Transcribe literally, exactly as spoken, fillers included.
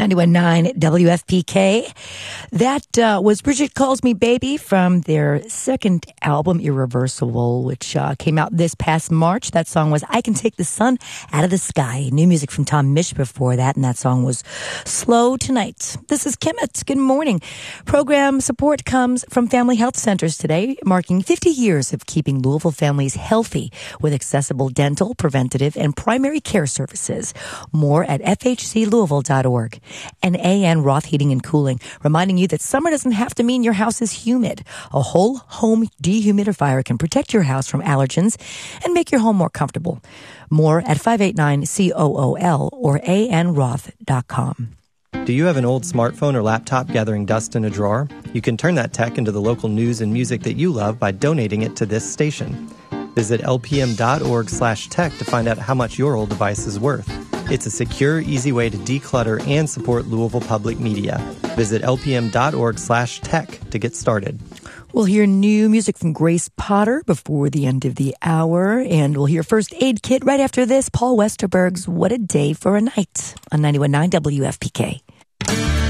ninety-one point nine W F P K. That uh, was Bridget Calls Me Baby from their second album, Irreversible, which uh, came out this past March. That song was I Can Take the Sun Out of the Sky. New music from Tom Misch before that, and that song was Slow Tonight. This is Kemet. Good morning. Program support comes from Family Health Centers today, marking fifty years of keeping Louisville families healthy with accessible dental, preventative, and primary care services. More at f h c louisville dot org. And A N Roth Heating and Cooling, reminding you that summer doesn't have to mean your house is humid. A whole home dehumidifier can protect your house from allergens and make your home more comfortable. More at five eight nine C O O L or a n roth dot com. Do you have an old smartphone or laptop gathering dust in a drawer? You can turn that tech into the local news and music that you love by donating it to this station. Visit lpm.org slash tech to find out how much your old device is worth. It's a secure, easy way to declutter and support Louisville Public Media. Visit lpm.org slash tech to get started. We'll hear new music from Grace Potter before the end of the hour, and we'll hear First Aid Kit right after this. Paul Westerberg's What a Day for a Night on ninety-one point nine W F P K.